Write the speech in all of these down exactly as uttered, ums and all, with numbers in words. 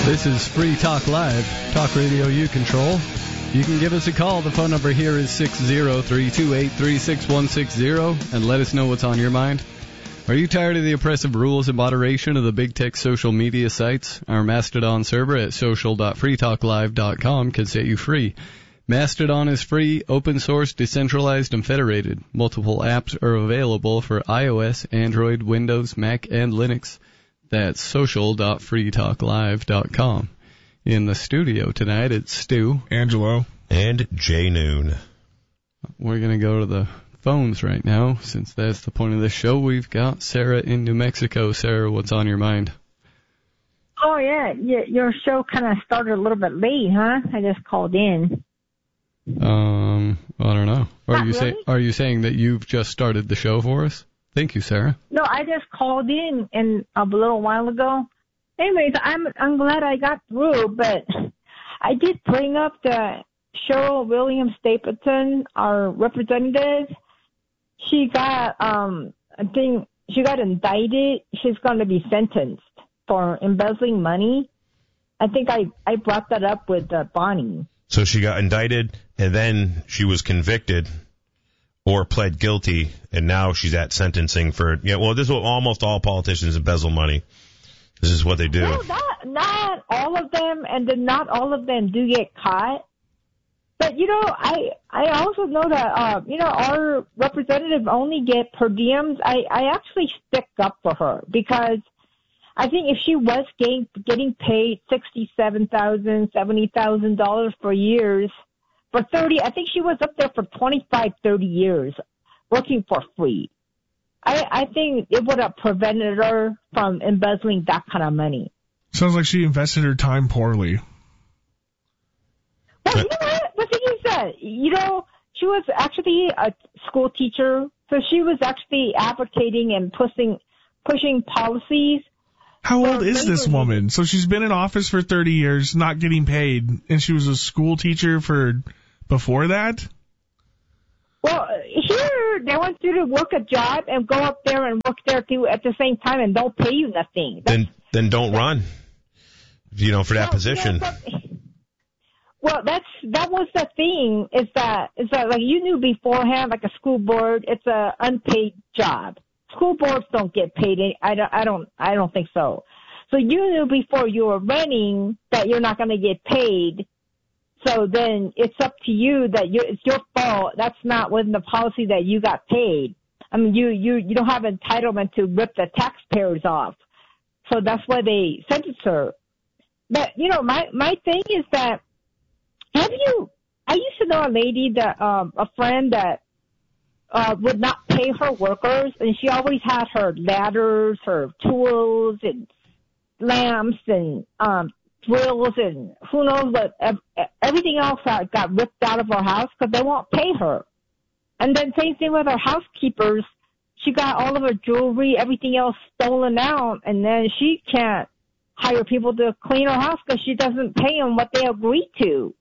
This is Free Talk Live, talk radio you control. You can give us a call. The phone number here is six zero three two eight three six one six zero, and let us know what's on your mind. Are you tired of the oppressive rules and moderation of the big tech social media sites? Our Mastodon server at social dot free talk live dot com can set you free. Mastodon is free, open source, decentralized, and federated. Multiple apps are available for iOS, Android, Windows, Mac, and Linux. That's social dot free talk live dot com. In the studio tonight, it's Stu, Angelo, and Jay Noon. We're going to go to the phones right now, since that's the point of the show. We've got Sarah in New Mexico. Sarah, what's on your mind? Oh, yeah. Your show kind of started a little bit late, huh? I just called in. Um, I don't know. Are Not you really? say, Are you saying that you've just started the show for us? Thank you, Sarah. No, I just called in and a little while ago. Anyways, I'm I'm glad I got through, but I did bring up the Cheryl Williams Stapleton, our representative. She got um I think she got indicted. She's going to be sentenced for embezzling money. I think I I brought that up with uh, Bonnie. So she got indicted, and then she was convicted or pled guilty, and now she's at sentencing for, yeah, well, this is what almost all politicians embezzle money. This is what they do. Well, not, not all of them, and then not all of them do get caught. But, you know, I I also know that, uh, you know, our representative only get per diems. I, I actually stick up for her because I think if she was getting, getting paid sixty-seven thousand dollars, seventy thousand dollars for years, for thirty, I think she was up there for twenty-five, thirty years working for free. I, I think it would have prevented her from embezzling that kind of money. Sounds like she invested her time poorly. Well, you know what? The thing is that, you know, she was actually a school teacher, so she was actually advocating and pushing, pushing policies. How old is this woman? So she's been in office for thirty years, not getting paid, and she was a school teacher for before that? Well, here, they want you to work a job and go up there and work there too at the same time and don't pay you nothing. That's, Then then don't run, you know, for that well, position. You know, but, well, that's that was the thing, is that, is that like you knew beforehand, like a school board, it's a unpaid job. School boards don't get paid. I don't, I don't, I don't think so. So you knew before you were running that you're not going to get paid. So then it's up to you that you it's your fault. That's not within the policy that you got paid. I mean, you, you, you don't have entitlement to rip the taxpayers off. So that's why they sentenced her. But, you know, my, my thing is that, have you, I used to know a lady that, um, a friend that, uh, would not pay her workers, and she always had her ladders, her tools, and lamps, and, um, drills, and who knows what, everything else that got ripped out of her house because they won't pay her. And then same thing with her housekeepers. She got all of her jewelry, everything else stolen out, and then she can't hire people to clean her house because she doesn't pay them what they agreed to.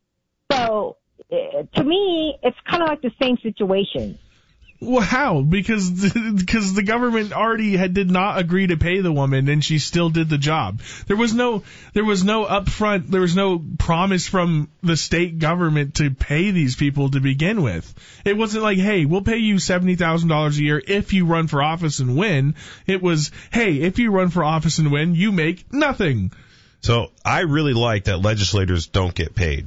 So, uh, to me, it's kind of like the same situation. Well, how? Because because the government already had did not agree to pay the woman, and she still did the job. There was no there was no upfront. There was no promise from the state government to pay these people to begin with. It wasn't like, hey, we'll pay you seventy thousand dollars a year if you run for office and win. It was, hey, if you run for office and win, you make nothing. So I really like that legislators don't get paid.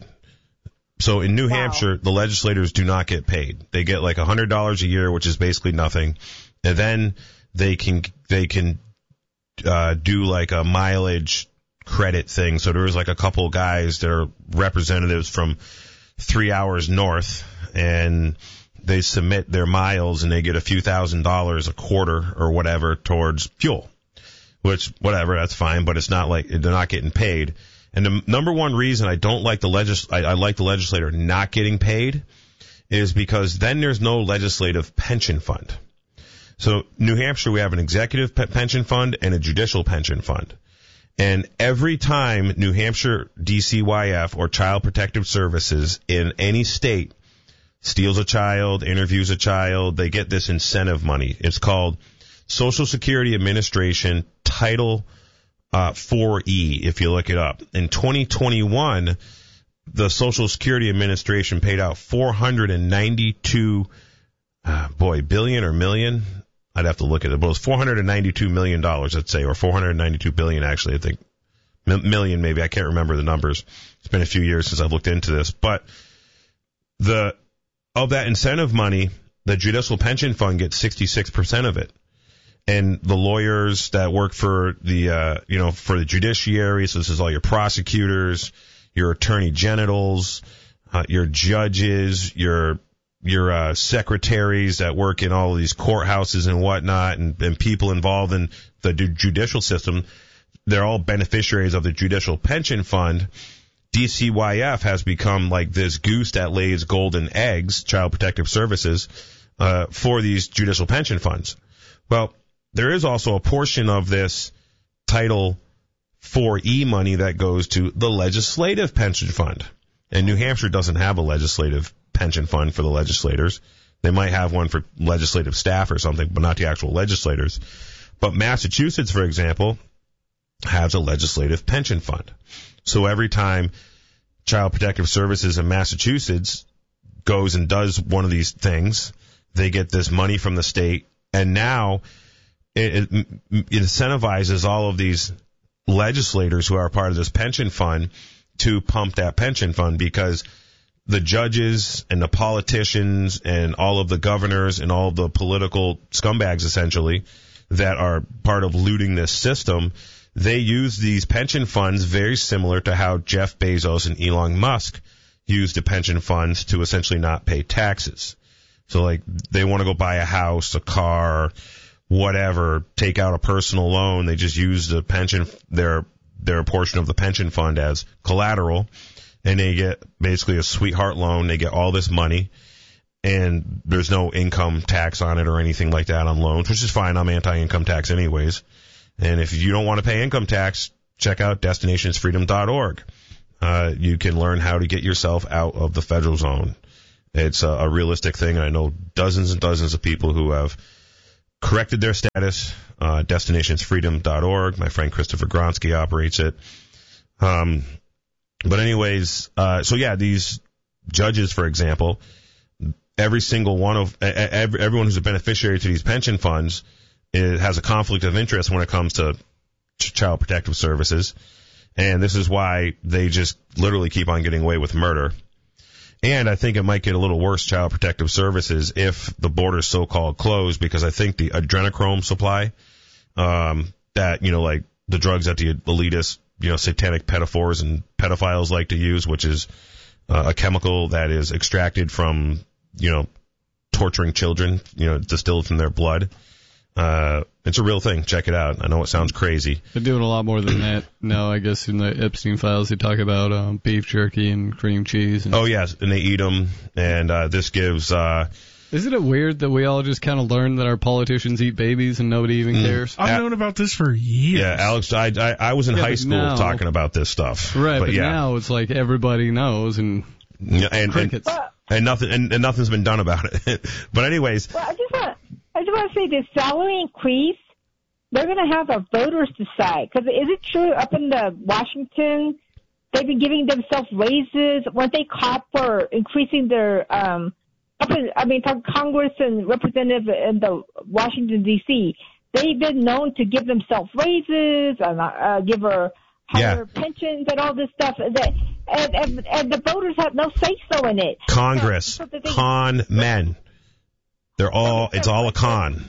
So in New Wow. Hampshire, the legislators do not get paid. They get like one hundred dollars a year, which is basically nothing. And then they can they can uh, do like a mileage credit thing. So there was like a couple guys that are representatives from three hours north, and they submit their miles, and they get a few thousand dollars a quarter or whatever towards fuel. Which, whatever, that's fine, but it's not like they're not getting paid. And the number one reason I don't like the legis- I, I like the legislator not getting paid is because then there's no legislative pension fund. So New Hampshire, we have an executive pe- pension fund and a judicial pension fund. And every time New Hampshire D C Y F or Child Protective Services in any state steals a child, interviews a child, they get this incentive money. It's called Social Security Administration Title uh, four E, if you look it up. In twenty twenty-one, the Social Security Administration paid out four hundred ninety-two, uh, boy, billion or million? I'd have to look at it, but it was four hundred ninety-two million dollars, I'd say, or four hundred ninety-two billion actually, I think. M- million maybe, I can't remember the numbers. It's been a few years since I've looked into this. But the of that incentive money, the Judicial Pension Fund gets sixty-six percent of it. And the lawyers that work for the, uh, you know, for the judiciary, so this is all your prosecutors, your attorney generals, uh, your judges, your your uh, secretaries that work in all of these courthouses and whatnot, and, and people involved in the judicial system, they're all beneficiaries of the Judicial Pension Fund. D C Y F has become like this goose that lays golden eggs, Child Protective Services, uh, for these judicial pension funds. Well, there is also a portion of this Title four E money that goes to the Legislative Pension Fund. And New Hampshire doesn't have a legislative pension fund for the legislators. They might have one for legislative staff or something, but not the actual legislators. But Massachusetts, for example, has a legislative pension fund. So every time Child Protective Services in Massachusetts goes and does one of these things, they get this money from the state, and now it, it, it incentivizes all of these legislators who are part of this pension fund to pump that pension fund, because the judges and the politicians and all of the governors and all of the political scumbags, essentially, that are part of looting this system, they use these pension funds very similar to how Jeff Bezos and Elon Musk use the pension funds to essentially not pay taxes. So, like, they want to go buy a house, a car, whatever, take out a personal loan. They just use the pension, their their portion of the pension fund as collateral, and they get basically a sweetheart loan. They get all this money, and there's no income tax on it or anything like that on loans, which is fine. I'm anti-income tax anyways. And if you don't want to pay income tax, check out destinations freedom dot org. Uh, you can learn how to get yourself out of the federal zone. It's a, a realistic thing. I know dozens and dozens of people who have corrected their status. Uh, destinations freedom dot org. My friend Christopher Gronsky operates it. Um, but anyways, uh, so yeah, these judges, for example, every single one of, every, everyone who's a beneficiary to these pension funds, it has a conflict of interest when it comes to ch- Child Protective Services. And this is why they just literally keep on getting away with murder. And I think it might get a little worse, Child Protective Services, if the border's so-called closed, because I think the adrenochrome supply, um, that, you know, like the drugs that the elitist, you know, satanic pedophores and pedophiles like to use, which is uh, a chemical that is extracted from, you know, torturing children, you know, distilled from their blood. Uh, it's a real thing. Check it out. I know it sounds crazy. They're doing a lot more than that now, I guess. In the Epstein files, they talk about um, beef jerky and cream cheese. And oh, yes, and they eat them. And uh, this gives... Uh, Isn't it weird that we all just kind of learned that our politicians eat babies and nobody even mm, cares? I've At, known about this for years. Yeah, Alex, I, I, I was in yeah, high school now, talking about this stuff. Right, but, but yeah. now it's like everybody knows and, yeah, and crickets. And, and, nothing, and, and nothing's been done about it. But anyways... Well, I just want I just want to say this salary increase, they're going to have the voters decide. Because is it true up in the Washington, they've been giving themselves raises? Weren't they caught for increasing their, um, up in, I mean, from Congress and representative in the Washington, D C, they've been known to give themselves raises, and uh, give her higher yeah. pensions and all this stuff. That, and, and, and the voters have no say-so in it. Congress, so, so con men. They're all, it's all a con.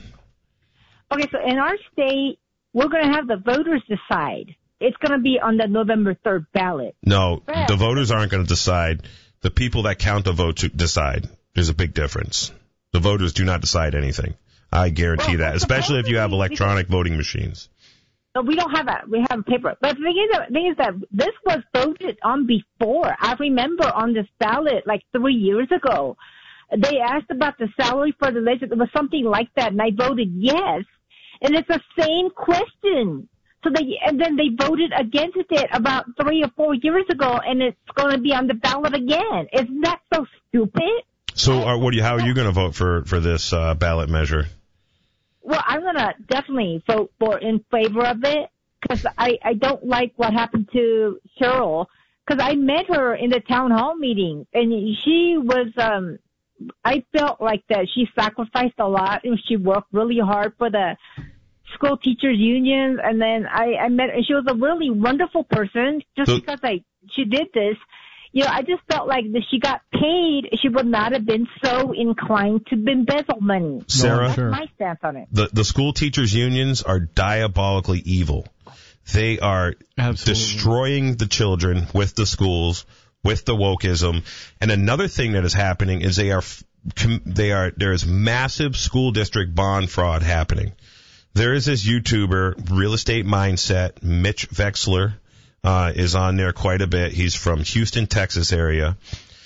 Okay, so in our state, we're going to have the voters decide. It's going to be on the November third ballot. No, the voters aren't going to decide. The people that count the vote to decide. There's a big difference. The voters do not decide anything. I guarantee well, that, especially if you have electronic voting machines. No, we don't have that. We have a paper. But the thing is, the thing is that this was voted on before. I remember on this ballot like three years ago. They asked about the salary for the legislature. It was something like that, and I voted yes. And it's the same question. So they, and then they voted against it about three or four years ago, and it's going to be on the ballot again. Isn't that so stupid? So, are, what do you, how are you going to vote for for this uh, ballot measure? Well, I'm going to definitely vote for in favor of it, because I, I don't like what happened to Cheryl. Because I met her in the town hall meeting, and she was, um, I felt like that she sacrificed a lot, and she worked really hard for the school teachers unions. And then I, I met, and she was a really wonderful person. Just so, because I she did this, you know, I just felt like if she got paid, she would not have been so inclined to embezzle money. Sarah, that's my stance on it. The the school teachers unions are diabolically evil. They are Absolutely. destroying the children with the schools, with the wokeism. And another thing that is happening is they are, they are, there is massive school district bond fraud happening. There is this YouTuber, Real Estate Mindset, Mitch Vexler, uh, is on there quite a bit. He's from Houston, Texas area.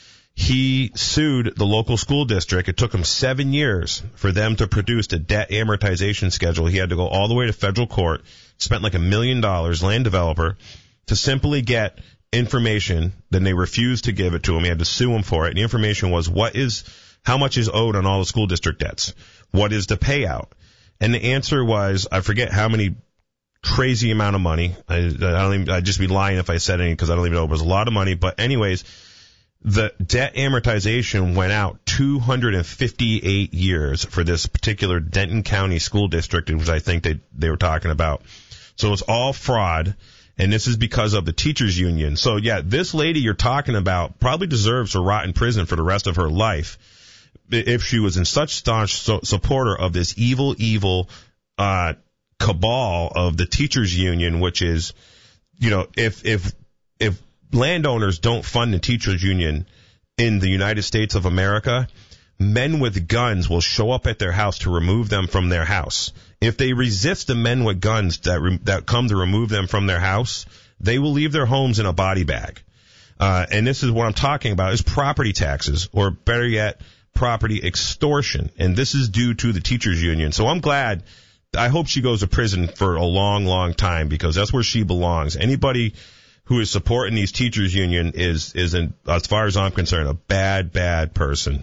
He sued the local school district. It took him seven years for them to produce a debt amortization schedule. He had to go all the way to federal court, spent like a million dollars, land developer, to simply get information. Then they refused to give it to him. He had to sue him for it. And the information was what is, how much is owed on all the school district debts? What is the payout? And the answer was, I forget how many crazy amount of money. I, I don't even, I'd just be lying if I said anything because I don't even know. It was a lot of money. But anyways, the debt amortization went out two hundred fifty-eight years for this particular Denton County school district, which I think they, they were talking about. So it's all fraud, and this is because of the teachers union. So, yeah, this lady you're talking about probably deserves to rot in prison for the rest of her life if she was in such staunch so, supporter of this evil, evil uh cabal of the teachers union, which is, you know, if if if landowners don't fund the teachers union in the United States of America, men with guns will show up at their house to remove them from their house. If they resist the men with guns that re- that come to remove them from their house, they will leave their homes in a body bag. Uh, and this is what I'm talking about is property taxes, or better yet, property extortion. And this is due to the teachers union. So I'm glad. I hope she goes to prison for a long, long time because that's where she belongs. Anybody who is supporting these teachers union is, is an, as far as I'm concerned, a bad, bad person.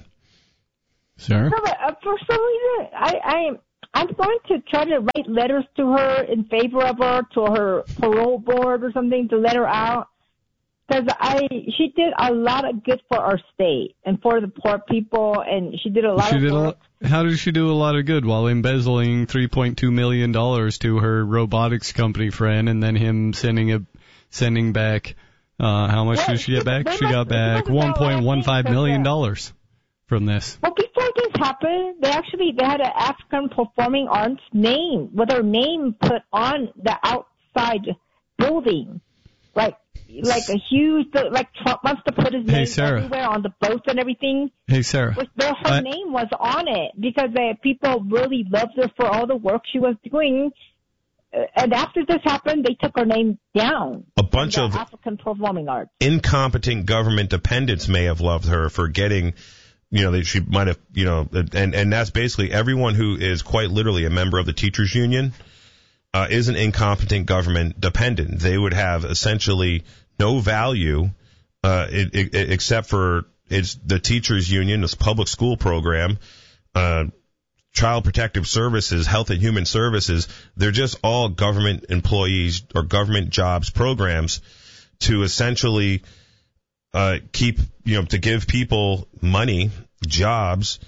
Sarah? No, but, uh, for some reason, I, I, I'm going to try to write letters to her in favor of her, to her parole board or something, to let her out. Because I, she did a lot of good for our state and for the poor people, and she did a lot she of did work. A, how did she do a lot of good while embezzling three point two million dollars to her robotics company friend, and then him sending a sending back, uh, how much well, did she get back? She must, got back one point one five million dollars from this. Well, before this happened, they actually, they had an African performing arts name, with her name put on the outside building. Like, like a huge, like Trump wants to put his hey, name Sarah. everywhere on the boats and everything. Hey, Sarah. Which her I, name was on it because uh, people really loved her for all the work she was doing. Uh, and after this happened, they took her name down. A bunch of African performing arts. Incompetent government dependents may have loved her for getting, you know, that she might have, you know, and, and that's basically everyone who is quite literally a member of the teachers union uh, is an incompetent government dependent. They would have essentially no value uh, it, it, except for it's the teachers union, this public school program, uh, Child Protective Services, Health and Human Services. They're just all government employees or government jobs programs to essentially uh, keep, you know, to give people money, jobs,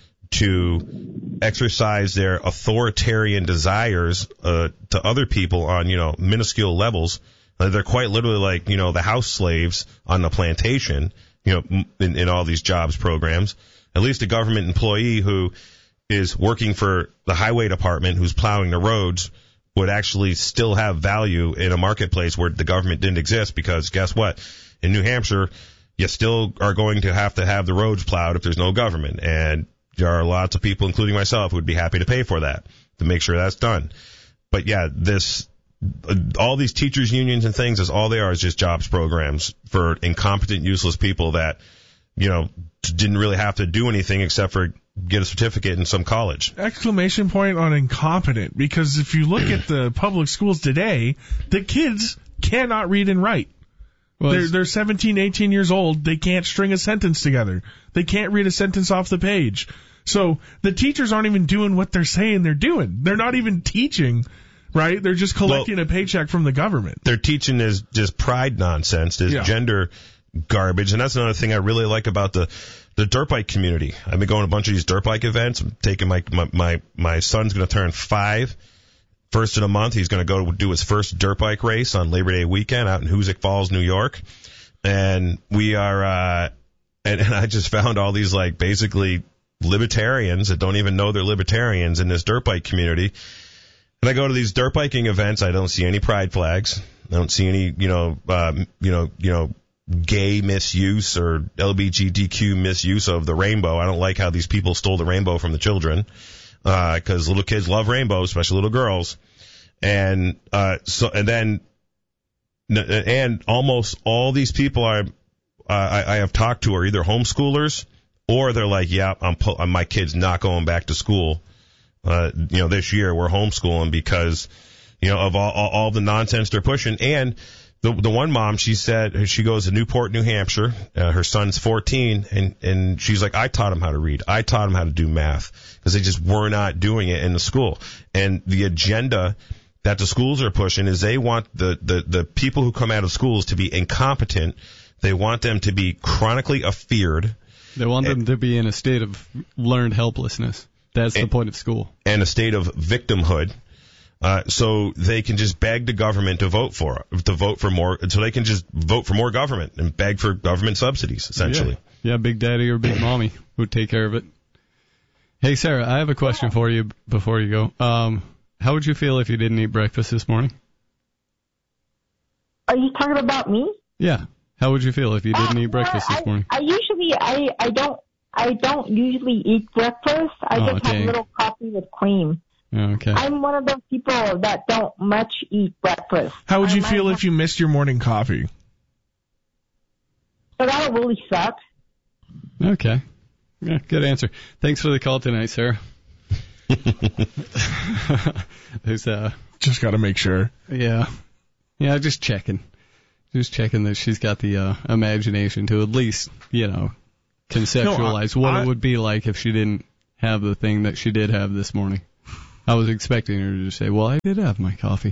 to exercise their authoritarian desires uh, to other people on, you know, minuscule levels. Uh, they're quite literally like, you know, the house slaves on the plantation, you know, in, in all these jobs programs. At least a government employee who is working for the highway department, who's plowing the roads, would actually still have value in a marketplace where the government didn't exist, because guess what? In New Hampshire, you still are going to have to have the roads plowed if there's no government. And there are lots of people, including myself, who would be happy to pay for that, to make sure that's done. But yeah, this, all these teachers unions and things, is all they are is just jobs programs for incompetent, useless people that, you know, didn't really have to do anything except for get a certificate in some college. Exclamation point on incompetent, because if you look at the public schools today, the kids cannot read and write. Well, they're, they're seventeen, eighteen years old. They can't string a sentence together. They can't read a sentence off the page. So the teachers aren't even doing what they're saying they're doing. They're not even teaching right? They're just collecting well, a paycheck from the government. They're teaching this just pride nonsense, this yeah. gender garbage, and that's another thing I really like about the the dirt bike community. I've been going to a bunch of these dirt bike events. I'm taking my my my, my son's going to turn five. First of the month, he's going to go do his first dirt bike race on Labor Day weekend out in Hoosick Falls, New York. And we are, uh, and, and I just found all these, like, basically libertarians that don't even know they're libertarians in this dirt bike community. And I go to these dirt biking events. I don't see any pride flags. I don't see any, you know, uh, you know, you know, gay misuse or L G B T Q misuse of the rainbow. I don't like how these people stole the rainbow from the children. Uh, cause little kids love rainbows, especially little girls. And, uh, so, and then, and almost all these people I, uh, I, I have talked to are either homeschoolers or they're like, yeah, I'm, po- my kid's not going back to school. Uh, you know, this year we're homeschooling because, you know, of all, all, all the nonsense they're pushing. And the, the one mom, she said, she goes to Newport, New Hampshire. Uh, her son's fourteen, and, and she's like, I taught him how to read. I taught him how to do math because they just were not doing it in the school. And the agenda that the schools are pushing is they want the, the, the people who come out of schools to be incompetent. They want them to be chronically afeared. They want and, them to be in a state of learned helplessness. That's and, the point of school. And a state of victimhood. Uh, so they can just beg the government to vote for it, to vote for more, so they can just vote for more government and beg for government subsidies, essentially. Yeah, yeah, Big Daddy or Big Mommy would take care of it. Hey, Sarah, I have a question for you before you go. Um, how would you feel if you didn't eat breakfast this morning? Are you talking about me? Yeah. How would you feel if you didn't uh, eat breakfast this morning? I, I usually, I, I don't, I don't usually eat breakfast. I oh, just dang. have a little coffee with cream. Okay. I'm one of those people that don't much eat breakfast. How would you I feel have, if you missed your morning coffee? So that would really suck. Okay. Yeah, good answer. Thanks for the call tonight, Sarah. There's uh just got to make sure. Yeah. Yeah, just checking. Just checking that she's got the uh, imagination to at least, you know, conceptualize no, I, what I, it would be like if she didn't have the thing that she did have this morning. I was expecting her to say, well, I did have my coffee.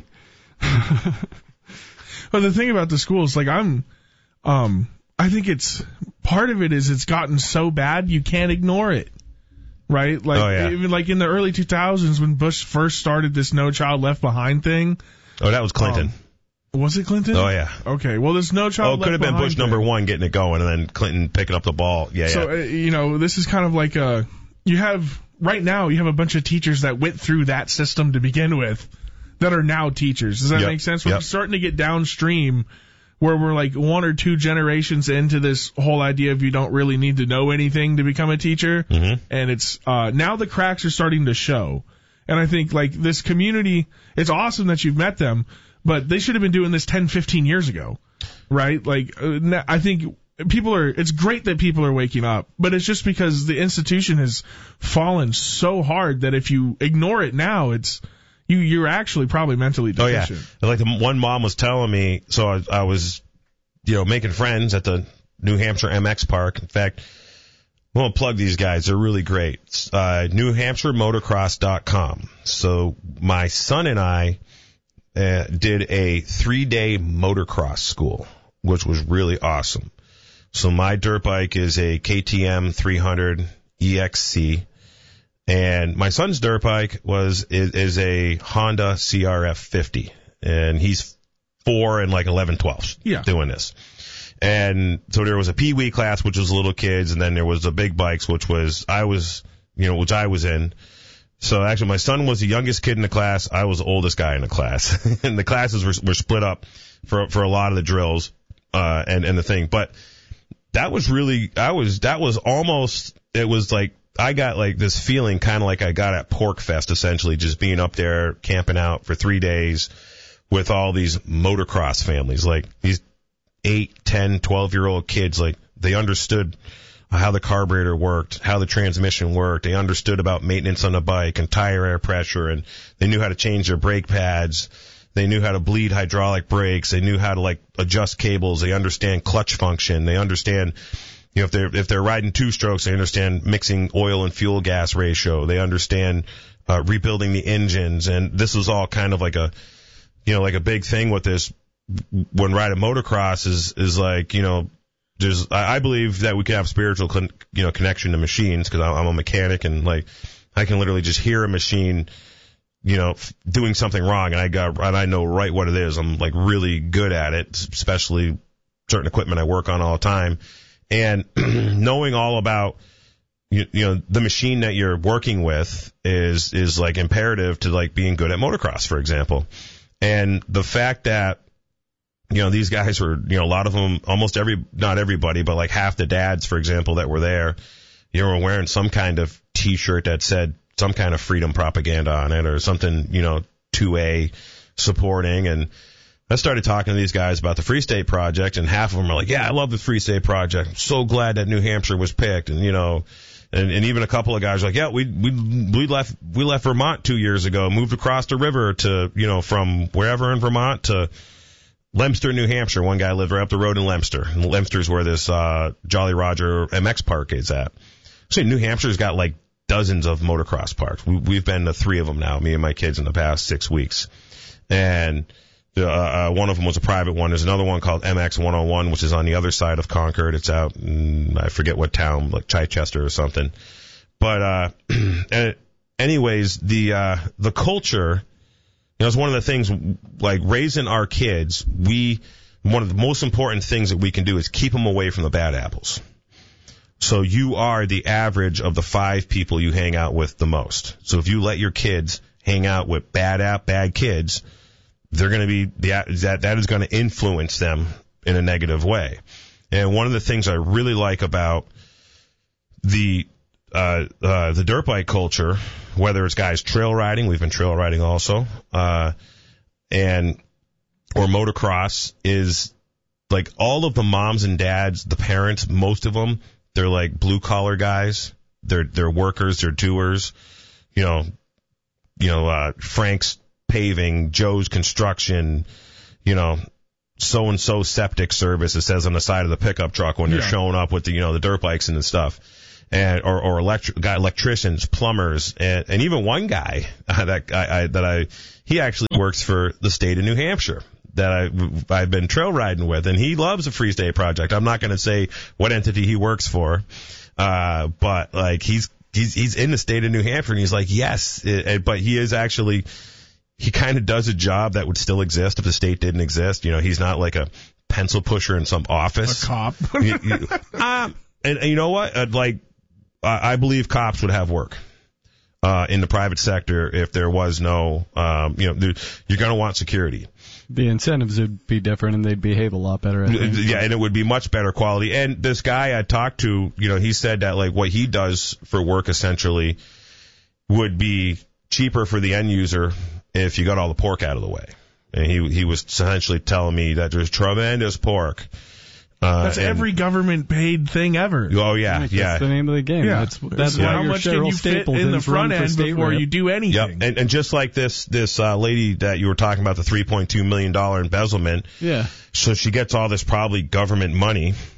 But the thing about the schools, like I'm, um, I think it's, part of it is it's gotten so bad you can't ignore it. Right? Like, oh, yeah. even like in the early two thousands when Bush first started this No Child Left Behind thing. Oh, that was Clinton. Um, was it Clinton? Oh, yeah. Okay. Well, there's No Child Oh, it could Left have been Bush thing. number one getting it going and then Clinton picking up the ball. Yeah, so, yeah. Uh, you know, this is kind of like a, you have, right now, you have a bunch of teachers that went through that system to begin with that are now teachers. Does that yep. make sense? We're yep. starting to get downstream where we're like one or two generations into this whole idea of you don't really need to know anything to become a teacher. Mm-hmm. And it's, uh, now the cracks are starting to show. And I think like this community, it's awesome that you've met them, but they should have been doing this ten, fifteen years ago. Right? Like, uh, I think people are, it's great that people are waking up, but it's just because the institution has fallen so hard that if you ignore it now, it's, you, you're actually probably mentally deficient. Oh, yeah. Like the one mom was telling me, so I, I was, you know, making friends at the New Hampshire M X Park. In fact, I want to plug these guys. They're really great. It's, uh, New Hampshire Motocross dot com. So my son and I uh, did a three-day motocross school, which was really awesome. So my dirt bike is a K T M three hundred E X C. And my son's dirt bike was is, is a Honda C R F fifty, and he's four and like eleven twelfths yeah. doing this. And so there was a Pee Wee class, which was little kids, and then there was the big bikes, which was I was, you know, which I was in. So actually, my son was the youngest kid in the class. I was the oldest guy in the class, and the classes were were split up for for a lot of the drills uh, and and the thing. But that was really, I was that was almost it was like. I got like this feeling kind of like I got at Pork Fest, essentially, just being up there camping out for three days with all these motocross families, like these eight, ten, twelve year old kids. Like they understood how the carburetor worked, how the transmission worked. They understood about maintenance on the bike and tire air pressure, and they knew how to change their brake pads. They knew how to bleed hydraulic brakes. They knew how to like adjust cables. They understand clutch function. They understand, you know, if they're, if they're riding two strokes, they understand mixing oil and fuel gas ratio. They understand, uh, rebuilding the engines, and this was all kind of like a, you know, like a big thing with this. When riding motocross is is like, you know, there's I, I believe that we can have spiritual con- you know connection to machines because I'm a mechanic and like I can literally just hear a machine, you know, f- doing something wrong, and I got and I know right what it is. I'm like really good at it, especially certain equipment I work on all the time, and knowing all about you, you know the machine that you're working with is is like imperative to like being good at motocross, for example, and the fact that you know, these guys were, you know, a lot of them, almost every, not everybody, but like half the dads, for example, that were there, you know, were wearing some kind of T-shirt that said some kind of freedom propaganda on it or something, you know, two A supporting. And I started talking to these guys about the Free State Project, and half of them are like, yeah, I love the Free State Project. I'm so glad that New Hampshire was picked. And, you know, and, and even a couple of guys are like, yeah, we, we, we left, we left Vermont two years ago, moved across the river to, you know, from wherever in Vermont to Leominster, New Hampshire. One guy lived right up the road in Leominster. And Leominster's where this uh Jolly Roger M X park is at. So New Hampshire's got like dozens of motocross parks. We, we've been to three of them now, me and my kids, in the past six weeks. And the, uh, uh, one of them was a private one. There's another one called M X one oh one, which is on the other side of Concord. It's out in, I forget what town, like Chichester or something. But uh anyways, the uh the culture, you know, it's one of the things, like raising our kids, we, one of the most important things that we can do is keep them away from the bad apples. So you are the average of the five people you hang out with the most. So if you let your kids hang out with bad app, bad kids, they're going to be, the, that, that is going to influence them in a negative way. And one of the things I really like about the, uh, uh, the dirt bike culture, whether it's guys trail riding, we've been trail riding also, uh, and, or motocross, is like all of the moms and dads, the parents, most of them, they're like blue collar guys. They're, they're workers, they're doers, you know, you know, uh, Frank's paving, Joe's construction, you know, so and so septic service, it says on the side of the pickup truck when they're yeah. showing up with the, you know, the dirt bikes and the stuff. And or or electric guy, electricians, plumbers, and and even one guy uh, that I, I that I he actually works for the state of New Hampshire that I I've been trail riding with, and he loves the Free State Project. I'm not going to say what entity he works for, uh, but like he's he's he's in the state of New Hampshire, and he's like yes, it, it, but he is actually he kind of does a job that would still exist if the state didn't exist. You know, he's not like a pencil pusher in some office. A cop. you, you, um, and, and you know what? Uh, like. I believe cops would have work uh, in the private sector if there was no, um, you know, you're going to want security. The incentives would be different, and they'd behave a lot better. Yeah, and it would be much better quality. And this guy I talked to, you know, he said that like what he does for work essentially would be cheaper for the end user if you got all the pork out of the way. And he he was essentially telling me that there's tremendous pork. Uh, that's and, every government paid thing ever. Oh yeah, right, yeah. That's the name of the game. Yeah. That's that's yeah. why How your much can you fit in the front end before rep. you do anything? Yep. And and just like this this uh, lady that you were talking about, the three point two million dollar embezzlement. Yeah. So she gets all this probably government money